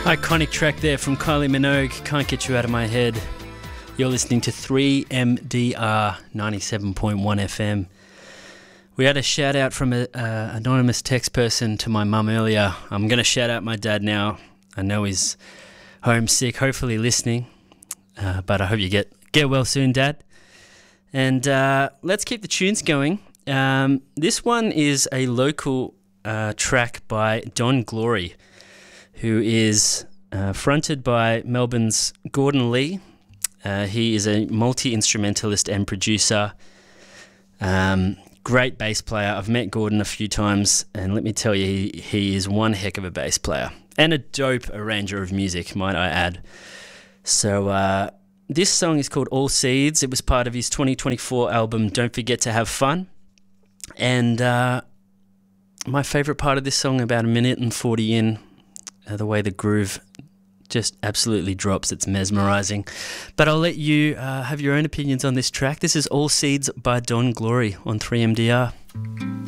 Iconic track there from Kylie Minogue, Can't Get You Out of My Head. You're listening to 3MDR 97.1 FM. We had a shout out from an anonymous text person to my mum earlier. I'm going to shout out my dad now. I know he's homesick, hopefully listening, but I hope you get well soon, Dad. And let's keep the tunes going. This one is a local track by Don Glory, who is fronted by Melbourne's Gordon Lee. He is a multi-instrumentalist and producer. Great bass player. I've met Gordon a few times, and let me tell you, he is one heck of a bass player. And a dope arranger of music, might I add. So this song is called All Seeds. It was part of his 2024 album, Don't Forget to Have Fun. And my favourite part of this song, about 1 minute and 40 in, the way the groove just absolutely drops. It's mesmerising. But I'll let you have your own opinions on this track. This is All Seeds by Don Glory on 3MDR.